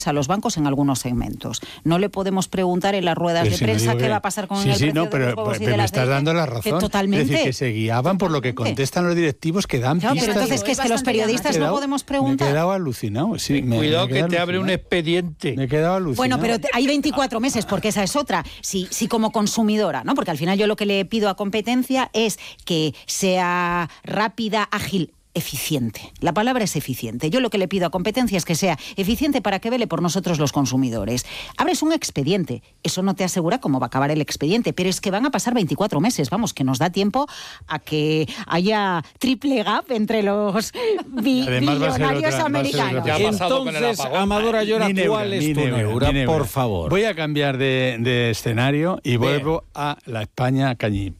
a los bancos en algunos segmentos. No le podemos preguntar en las ruedas de prensa qué va a pasar con el precio de los huevos y de me las estás dando la razón. Totalmente. Es decir, que se guiaban por lo que contestan los directivos que dan pistas. Pero entonces, ¿qué es que los periodistas no podemos preguntar? Me he quedado alucinado. Sí, cuidado que te abre un expediente. Me he quedado alucinado. Bueno, pero hay 24 meses, porque esa es otra. Si como consumidora, ¿no? Porque al final yo lo que le pido a competencia es que sea rápida, ágil, eficiente. La palabra es eficiente. Yo lo que le pido a competencia es que sea eficiente para que vele por nosotros los consumidores. Abres un expediente. Eso no te asegura cómo va a acabar el expediente, pero es que van a pasar 24 meses. Vamos, que nos da tiempo a que haya triple gap entre los billonarios americanos. Entonces, Amador Ayora, ¿cuál es tu neura? Por favor. Voy a cambiar de escenario y vuelvo a la España cañí.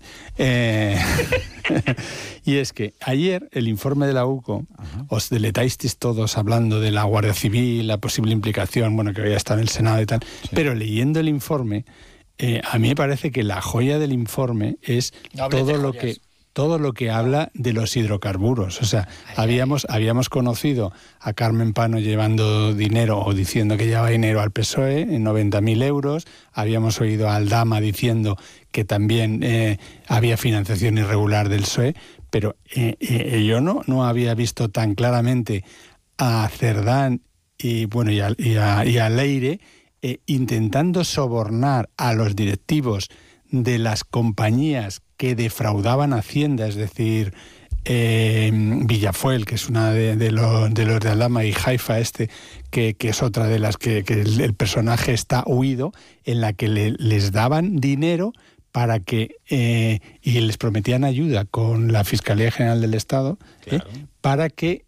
Y es que ayer el informe de la UCO, os deleitasteis todos hablando de la Guardia Civil, la posible implicación, bueno, que había estado en el Senado y tal, pero leyendo el informe, a mí me parece que la joya del informe es todo lo que habla de los hidrocarburos. O sea, habíamos conocido a Carmen Pano llevando dinero o diciendo que llevaba dinero al PSOE, en 90.000 euros. Habíamos oído a Aldama diciendo que también había financiación irregular del PSOE, pero yo no había visto tan claramente a Cerdán y a Leire intentando sobornar a los directivos de las compañías que defraudaban Hacienda, es decir, Villafuel, que es una de los de Aldama, y Haifa que es otra de las que el personaje está huido, en la que les daban dinero para que y les prometían ayuda con la Fiscalía General del Estado, claro, para que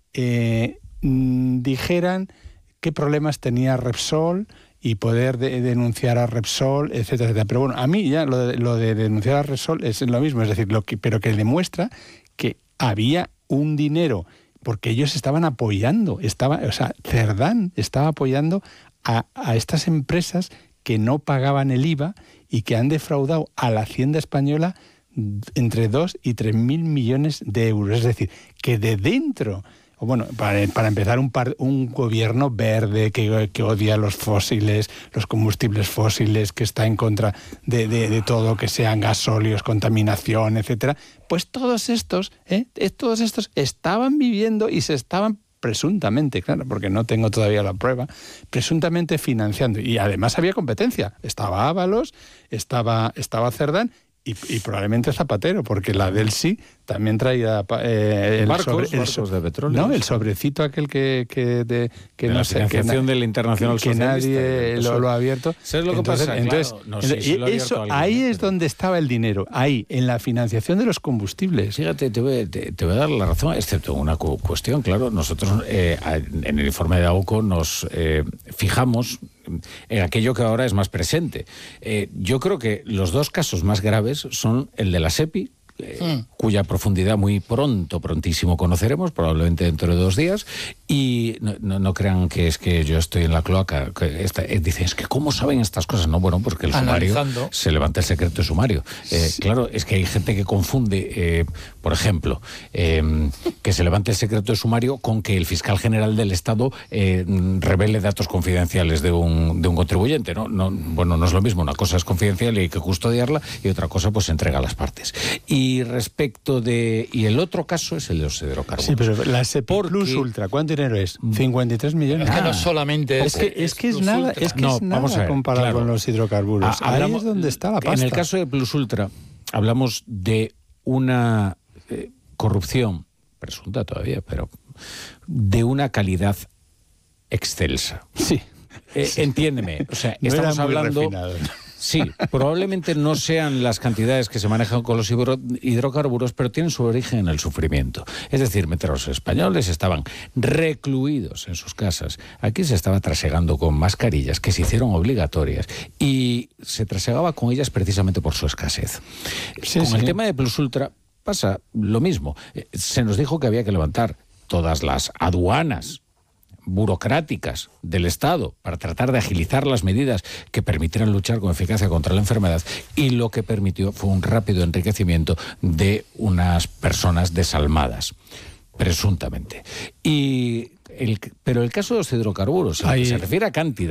dijeran qué problemas tenía Repsol y poder denunciar a Repsol, etcétera, etcétera. Pero bueno, a mí ya lo de denunciar a Repsol es lo mismo, es decir, pero que demuestra que había un dinero, porque ellos estaban apoyando, Cerdán estaba apoyando a estas empresas que no pagaban el IVA y que han defraudado a la Hacienda española entre 2 y 3.000 millones de euros. Es decir, que de dentro, bueno, para empezar, un gobierno verde que odia los fósiles, los combustibles fósiles, que está en contra de todo que sean gasóleos, contaminación, etcétera, pues todos estos estaban viviendo y se estaban presuntamente, claro, porque no tengo todavía la prueba, presuntamente financiando. Y además había competencia. Estaba Ábalos, estaba Cerdán y probablemente Zapatero, porque la del sí también traía barcos de petróleo. No, el sobrecito aquel que no la sé, financiación del Internacional que nadie lo ha abierto. ¿Sabes lo que pasa? Entonces, eso, ahí es donde estaba el dinero, ahí, en la financiación de los combustibles. Fíjate, te voy a dar la razón, excepto una cuestión, claro. Nosotros en el informe de AUCO nos fijamos en aquello que ahora es más presente. Yo creo que los dos casos más graves son el de la SEPI, cuya profundidad prontísimo conoceremos, probablemente dentro de 2 días, y no crean que es que yo estoy en la cloaca, dicen, es que ¿cómo saben estas cosas? No, bueno, porque el sumario, se levanta el secreto de sumario. Claro, es que hay gente que confunde, por ejemplo, que se levante el secreto de sumario con que el fiscal general del Estado revele datos confidenciales de un contribuyente, ¿no? Bueno, no es lo mismo, una cosa es confidencial y hay que custodiarla, y otra cosa pues se entrega a las partes. Y respecto y el otro caso es el de los hidrocarburos. Sí, pero la SEPI Plus Ultra, ¿cuánto dinero es? 53 millones. Es que no solamente es que es nada, vamos a ver, comparado con los hidrocarburos. Ahí es donde está la pasta. En el caso de Plus Ultra hablamos de una corrupción presunta todavía, pero de una calidad excelsa. Sí. Entiéndeme, o sea, estamos hablando. Sí, probablemente no sean las cantidades que se manejan con los hidrocarburos, pero tienen su origen en el sufrimiento. Es decir, mientras los españoles estaban recluidos en sus casas, aquí se estaba trasegando con mascarillas que se hicieron obligatorias y se trasegaba con ellas precisamente por su escasez. Con el tema de Plus Ultra pasa lo mismo. Se nos dijo que había que levantar todas las aduanas burocráticas del Estado para tratar de agilizar las medidas que permitieran luchar con eficacia contra la enfermedad, y lo que permitió fue un rápido enriquecimiento de unas personas desalmadas, presuntamente. Pero el caso de los hidrocarburos, se refiere a cantidad.